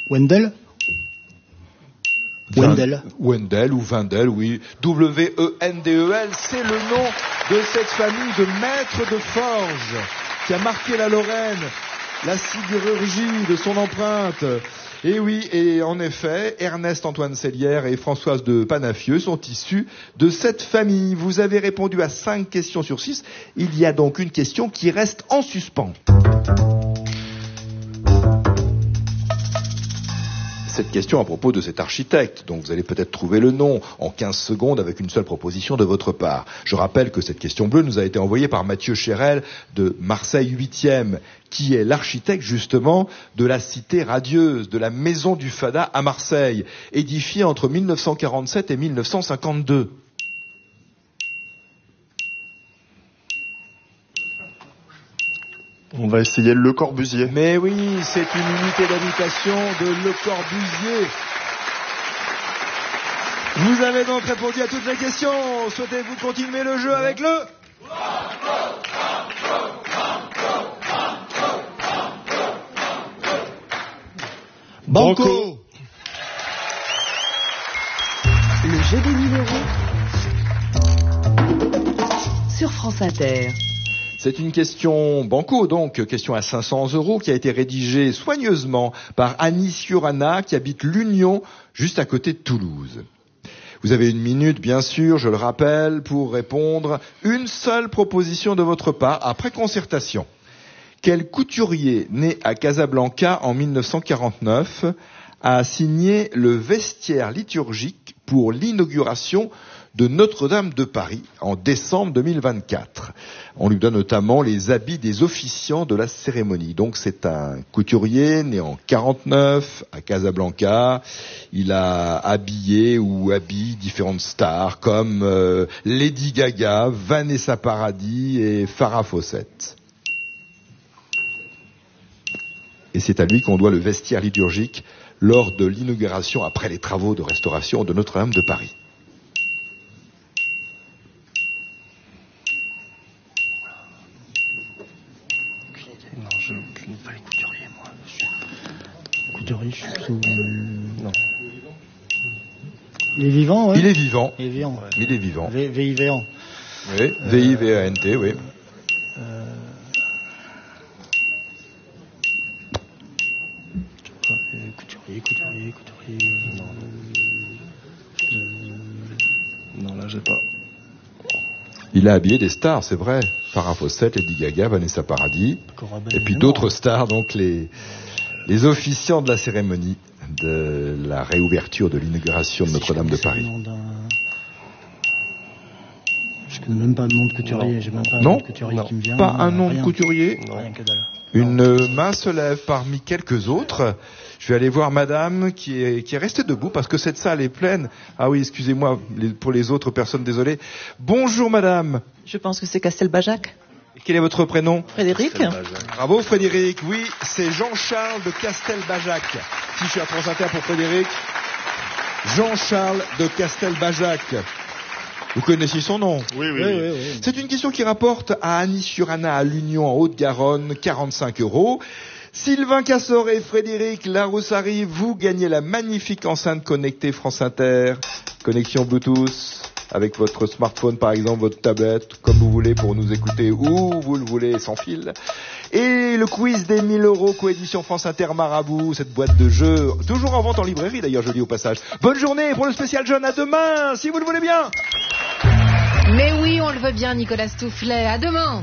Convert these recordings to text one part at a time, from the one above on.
Wendell. Wendell ou Wendell, oui. W-E-N-D-E-L, c'est le nom de cette famille de maîtres de forge qui a marqué la Lorraine, la sidérurgie de son empreinte. Et oui, et en effet, Ernest Antoine Sellière et Françoise de Panafieux sont issus de cette famille. Vous avez répondu à 5 questions sur 6. Il y a donc une question qui reste en suspens. Cette question à propos de cet architecte, dont vous allez peut-être trouver le nom en 15 secondes avec une seule proposition de votre part. Je rappelle que cette question bleue nous a été envoyée par Mathieu Chérel de Marseille 8e, qui est l'architecte justement de la cité radieuse, de la maison du Fada à Marseille, édifiée entre 1947 et 1952. On va essayer Le Corbusier. Mais oui, c'est une unité d'habitation de Le Corbusier. Vous avez donc répondu à toutes les questions. Souhaitez-vous continuer le jeu avec le Banco. Le jeu des numéros sur France Inter. C'est une question banco, donc question à 500 €, qui a été rédigée soigneusement par Annie Siurana, qui habite l'Union, juste à côté de Toulouse. Vous avez 1 minute, bien sûr, je le rappelle, pour répondre. Une seule proposition de votre part, après concertation. Quel couturier, né à Casablanca en 1949, a signé le vestiaire liturgique pour l'inauguration de Notre-Dame de Paris en décembre 2024. On lui donne notamment les habits des officiants de la cérémonie. Donc c'est un couturier né en 49 à Casablanca. Il a habillé ou habille différentes stars comme Lady Gaga, Vanessa Paradis et Farrah Fawcett. Et c'est à lui qu'on doit le vestiaire liturgique lors de l'inauguration après les travaux de restauration de Notre-Dame de Paris. Je n'ai pas les couturiers, moi. Couturier, je suis plutôt... Non. Il est vivant, ouais. Il est vivant. Il est vivant. Ouais. Il est vivant. V-I-V-A-N. Oui, V-I-V-A-N-T, oui. Couturier. Non, là, j'ai pas. Il a habillé des stars, c'est vrai. Farrah Fawcett, Lady Gaga, Vanessa Paradis. Et puis d'autres stars, donc les officiants de la cérémonie de la réouverture de l'inauguration de Notre-Dame de Paris. Je connais même pas le nom de couturier. J'ai même pas un Non, nom de couturier qui me vient. pas un nom de couturier. Rien que dalle. Une main se lève parmi quelques autres. Je vais aller voir madame qui est restée debout parce que cette salle est pleine. Ah oui, excusez-moi pour les autres personnes, désolé. Bonjour madame. Je pense que c'est Castelbajac. Quel est votre prénom? Frédéric. Bravo Frédéric. Oui, c'est Jean-Charles de Castelbajac. T-shirt France Inter pour Frédéric. Jean-Charles de Castelbajac. Vous connaissez son nom? Oui. C'est une question qui rapporte à Annie Siurana à l'Union en Haute-Garonne, 45 €. Sylvain Cassor et Frédéric Laroussari, vous gagnez la magnifique enceinte connectée France Inter. Connexion Bluetooth avec votre smartphone par exemple, votre tablette, comme vous voulez pour nous écouter où vous le voulez sans fil. Et le quiz des 1000 € coédition France Inter Marabout, cette boîte de jeux, toujours en vente en librairie d'ailleurs, je lis au passage. Bonne journée pour le spécial jeune, à demain, si vous le voulez bien. Mais oui, on le veut bien, Nicolas Stoufflet, à demain.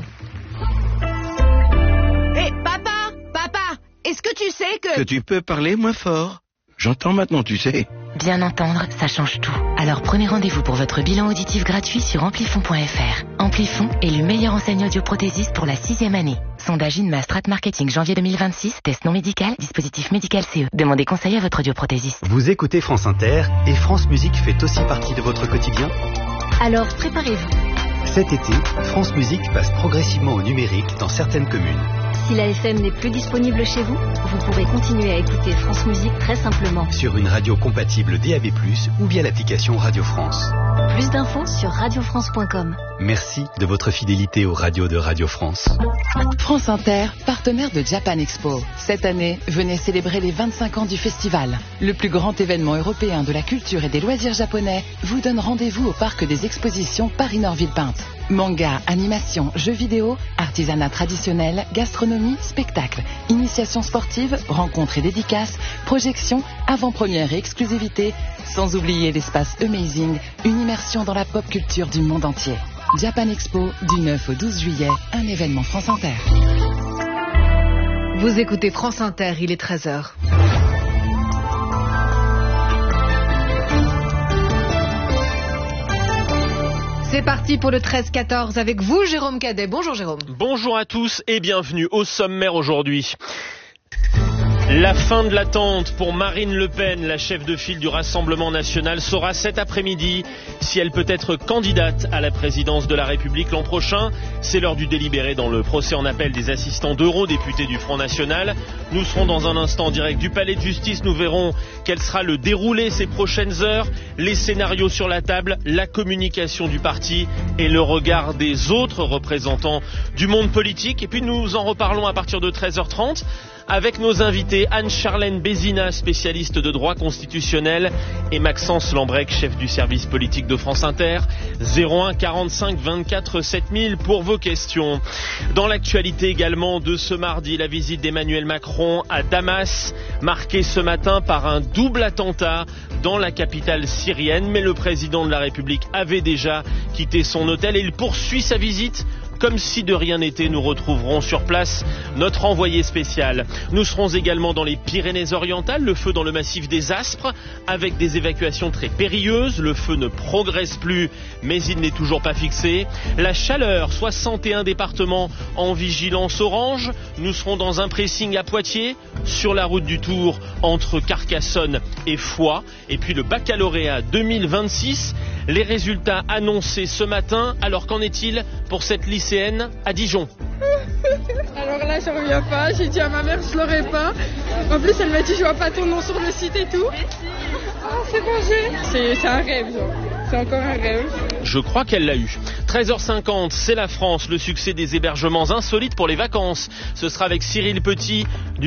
Hé, papa, est-ce que tu sais que tu peux parler moins fort? J'entends maintenant, tu sais. Bien entendre, ça change tout. Alors prenez rendez-vous pour votre bilan auditif gratuit sur amplifon.fr. Amplifon, élu meilleure enseigne audioprothésiste pour la 6e année. Sondage INMA Strat Marketing janvier 2026, test non médical, dispositif médical CE. Demandez conseil à votre audioprothésiste. Vous écoutez France Inter et France Musique fait aussi partie de votre quotidien? Alors préparez-vous. Cet été, France Musique passe progressivement au numérique dans certaines communes. Si la FM n'est plus disponible chez vous, vous pourrez continuer à écouter France Musique très simplement. Sur une radio compatible DAB+, ou via l'application Radio France. Plus d'infos sur radiofrance.com. Merci de votre fidélité aux radios de Radio France. France Inter, partenaire de Japan Expo. Cette année, venez célébrer les 25 ans du festival. Le plus grand événement européen de la culture et des loisirs japonais vous donne rendez-vous au parc des expositions Paris-Nord-Villepinte. Manga, animation, jeux vidéo, artisanat traditionnel, gastronomie, spectacle, initiation sportive, rencontres et dédicaces, projections, avant-première et exclusivité, sans oublier l'espace Amazing, une immersion dans la pop culture du monde entier. Japan Expo, du 9 au 12 juillet, un événement France Inter. Vous écoutez France Inter, il est 13h. C'est parti pour le 13-14 avec vous, Jérôme Cadet. Bonjour Jérôme. Bonjour à tous et bienvenue au sommaire aujourd'hui. La fin de l'attente pour Marine Le Pen, la chef de file du Rassemblement national, saura cet après-midi si elle peut être candidate à la présidence de la République l'an prochain. C'est l'heure du délibéré dans le procès en appel des assistants d'eurodéputés du Front National. Nous serons dans un instant en direct du Palais de Justice. Nous verrons quel sera le déroulé ces prochaines heures, les scénarios sur la table, la communication du parti et le regard des autres représentants du monde politique. Et puis nous en reparlons à partir de 13h30. Avec nos invités Anne-Charlène Bézina, spécialiste de droit constitutionnel, et Maxence Lambrec, chef du service politique de France Inter. 01 45 24 7000 pour vos questions. Dans l'actualité également de ce mardi, la visite d'Emmanuel Macron à Damas, marquée ce matin par un double attentat dans la capitale syrienne. Mais le président de la République avait déjà quitté son hôtel et il poursuit sa visite. Comme si de rien n'était, nous retrouverons sur place notre envoyé spécial. Nous serons également dans les Pyrénées-Orientales, le feu dans le massif des Aspres, avec des évacuations très périlleuses. Le feu ne progresse plus, mais il n'est toujours pas fixé. La chaleur, 61 départements en vigilance orange. Nous serons dans un pressing à Poitiers, sur la route du Tour, entre Carcassonne et Foix. Et puis le baccalauréat 2026, les résultats annoncés ce matin. Alors qu'en est-il pour cette lycéenne à Dijon? Alors là, j'en reviens pas. J'ai dit à ma mère, je l'aurais pas. En plus, elle m'a dit, je vois pas ton nom sur le site et tout. Ah, c'est mangé. C'est un rêve, genre. C'est encore un rêve. Je crois qu'elle l'a eu. 13h50, c'est la France, le succès des hébergements insolites pour les vacances. Ce sera avec Cyril Petit du